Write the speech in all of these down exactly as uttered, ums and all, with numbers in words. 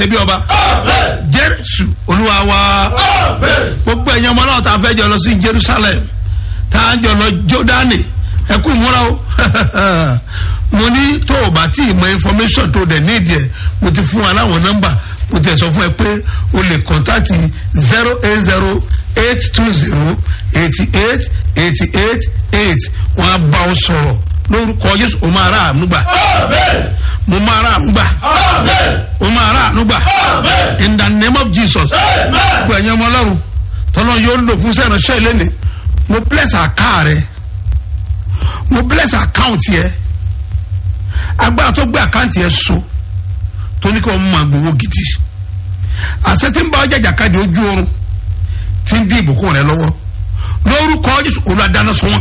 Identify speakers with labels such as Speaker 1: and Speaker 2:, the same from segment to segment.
Speaker 1: ṣe bí ọba Jésù Olúwa wa. Gbogbo ẹ̀yin ọmọ náà tá a fẹ́ jọ lọ sí Jerusalem tá a jọ lọ Jọ́dánì ẹ kú múra o. Mo ní tó o bá tí ì mọ information tó o dẹ̀ ní ìdí ẹ̀ mo ti fún wa láwọn nọ́mbà mo ti sọ fún ẹ pé o lè kọ́ńtàtì zero eight zero eight two zero eighty eight eighty eight eight wọn á bá ọ sọ̀rọ̀ lórúkọ Jésù o máa rà àánú gbà mo máa rà àánú gbà o máa rà àánú gbà in the name of Jesus. Gbogbo ẹ̀yin ọmọ Ọlọ́run tọ́lọ́ yóò lò fún sẹ́yìn ránṣẹ́ ìlénì mo bless àká rẹ mo bless account yẹ agbára tó gbé àkáǹtì yẹ so tó ní kí wọ́n máa gbowó gidi àṣẹ tí ń bá ọjà jàkadì ojú oorun tí ń dín ìbùkún rẹ lọ́wọ́ lórúkọ Jésù olùdáná sọ wọn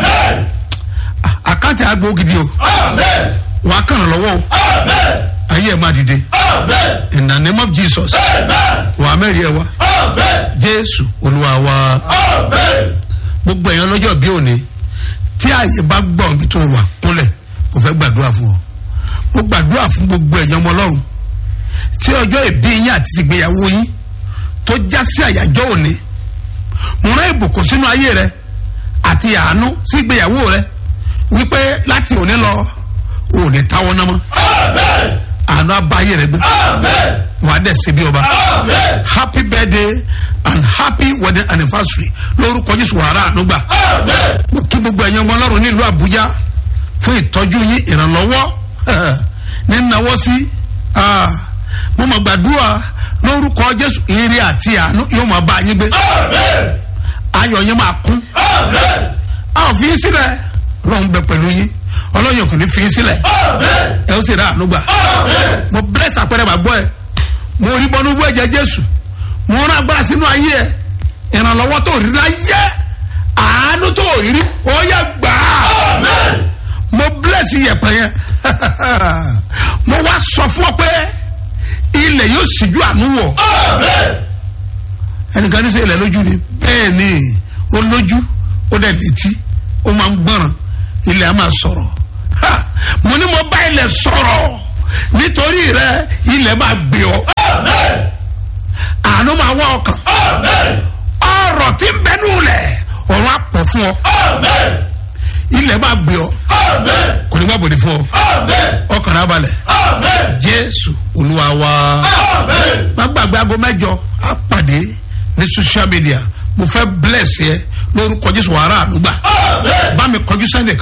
Speaker 1: àkáǹtì àgbowó gidi o wàá kàn án lọ́wọ́ o ayé ẹ̀ máa dìde in the name of Jesus wàá mẹ́rin ẹ̀ wá Jésù Olúwa wa. Gbogbo èèyàn lọ́jọ́ bí òní tí àyè bá gbọ́ ibi tó wà kúnlẹ̀ mo fẹ́ gbàdúrà fún ọ mo gbàdúrà fún gbogbo èèyàn ọmọ Ọlọ́run tí ọjọ́ ìbí yín àti ìgbéyàwó yín tó já sí àyájọ́ òní mo rán ìbùkún sínú ayé rẹ àti àánú sí ìgbéyàwó rẹ wípé láti òní lọ òní táwọn náà mọ́ àánú abáyé rẹ gbé wàá dẹ̀ ṣe bí ọba happy birthday and happy wedding anniversary lórúkọ Jésù wàrà ànúgbà. Mo kí gbogbo ẹ̀yin ọmọ Ọlọ́run nílùú Àbújá fún ìtọ́jú yín ìrànlọ́wọ́ nínáwó sí mo mọ̀ gbàdúrà lórúkọ Jésù ire àti àánú yóò máa bá yín gbé ayọ̀ yín máa kún a ò fi yín sílẹ̀ Ọlọ́run bẹ pẹ̀lú yín Ọlọ́run kò ní fi yín sílẹ̀ ẹ ó sì rà ànúgbà. Mo bless àpẹẹrẹ bàgbọ́ ẹ mo rí bọ́nú wú ẹ̀jẹ̀ Jésù mo rán agbára sínú ayé ẹ ìrànlọ́wọ́ tó rí láyé àánú tó rí ó yẹ gbà á mo bless yẹpẹ yẹn mo wá sọ fún ọ pé ilẹ̀ yóò ṣíjú àánú wọ̀ ẹnìkan ní sẹ ilẹ̀ lójú ni bẹ́ẹ̀ ni ó lójú ó dẹ̀ létí ó máa ń gbọ́ràn ilẹ̀ á máa sọ̀rọ̀ mo ní mo bá ilẹ̀ sọ̀rọ̀ nítorí rẹ ilẹ̀ máa gbé ọ àánú máa wá ọkàn ọ̀rọ̀ tí ń bẹnu lẹ̀ ọ̀rọ̀ á pọ̀ fún ọ ilẹ̀ máa gbé ọ kò ní má bòde fún ọ ọkàn á balẹ̀ Jésù Olúwa wa. Má gbàgbé aago mẹ́jọ á pàdé ní social media mo fẹ́ bless yẹ lórúkọ Jésù wàrà ànúgbà bá mi kọjú sẹ́nìkan.